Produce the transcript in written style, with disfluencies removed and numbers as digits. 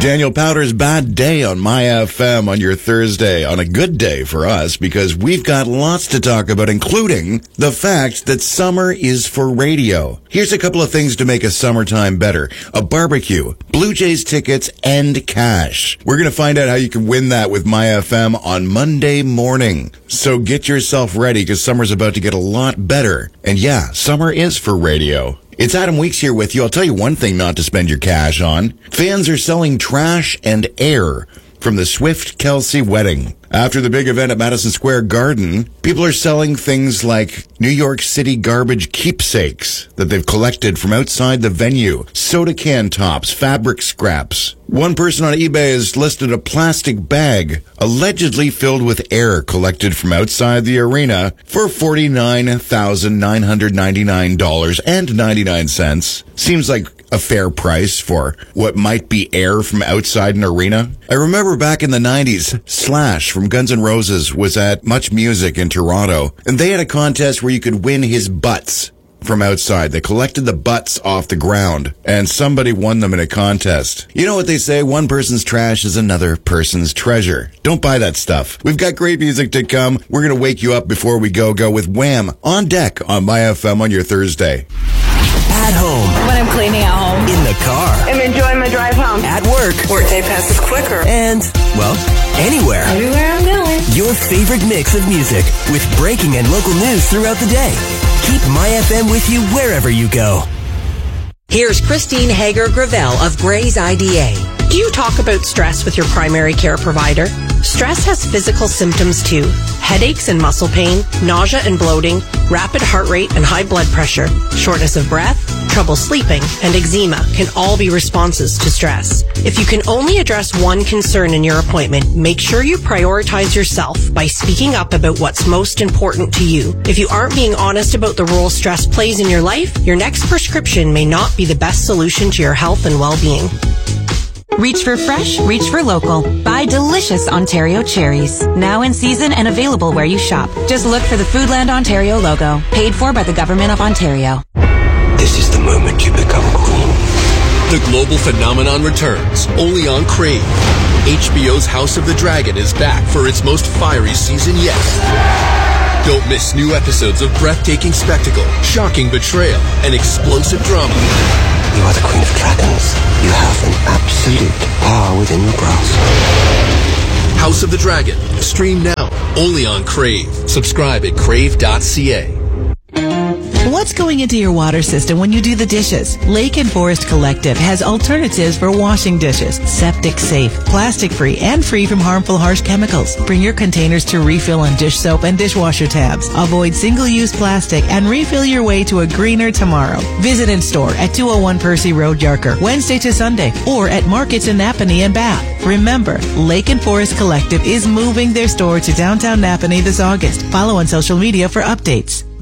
Daniel Powder's Bad Day on My FM on your Thursday, on a good day for us, because we've got lots to talk about, including the fact that summer is for radio. Here's a couple of things to make a summertime better. A barbecue, Blue Jays tickets, and cash. We're going to find out how you can win that with My FM on Monday morning. So get yourself ready, because summer's about to get a lot better. And yeah, summer is for radio. It's Adam Weeks here with you. I'll tell you one thing not to spend your cash on. Fans are selling trash and air from the Swift-Kelsey wedding. After the big event at Madison Square Garden, people are selling things like New York City garbage keepsakes that they've collected from outside the venue, soda can tops, fabric scraps. One person on eBay has listed a plastic bag allegedly filled with air collected from outside the arena for $49,999.99. Seems like a fair price for what might be air from outside an arena. I remember back in the 90s, Slash from Guns N' Roses was at Much Music in Toronto, and they had a contest where you could win his butts from outside. They collected the butts off the ground, and somebody won them in a contest. You know what they say, one person's trash is another person's treasure. Don't buy that stuff. We've got great music to come. We're going to wake you up before we go with Wham! On deck on My FM on your Thursday. At home. When I'm cleaning at home. In the car. I'm enjoying my drive home. At work. Workday passes quicker. And, well, anywhere. Everywhere I'm going. Your favorite mix of music with breaking and local news throughout the day. Keep My FM with you wherever you go. Here's Christine Hager-Gravel of Gray's IDA. Do you talk about stress with your primary care provider? Stress has physical symptoms too. Headaches and muscle pain, nausea and bloating, rapid heart rate and high blood pressure, shortness of breath, trouble sleeping, and eczema can all be responses to stress. If you can only address one concern in your appointment, make sure you prioritize yourself by speaking up about what's most important to you. If you aren't being honest about the role stress plays in your life, your next prescription may not be the best solution to your health and well-being. Reach for fresh, reach for local. Buy delicious Ontario cherries. Now in season and available where you shop. Just look for the Foodland Ontario logo. Paid for by the Government of Ontario. This is the moment you become queen. The global phenomenon returns, only on Crave. HBO's House of the Dragon is back for its most fiery season yet. Don't miss new episodes of breathtaking spectacle, shocking betrayal, and explosive drama. You are the Queen of Dragons. You have an absolute power within your grasp. House of the Dragon. Stream now. Only on Crave. Subscribe at crave.ca. What's going into your water system when you do the dishes? Lake and Forest Collective has alternatives for washing dishes. Septic safe, plastic free, and free from harmful harsh chemicals. Bring your containers to refill on dish soap and dishwasher tabs. Avoid single-use plastic and refill your way to a greener tomorrow. Visit in store at 201 Percy Road, Yarker, Wednesday to Sunday, or at markets in Napanee and Bath. Remember, Lake and Forest Collective is moving their store to downtown Napanee this August. Follow on social media for updates.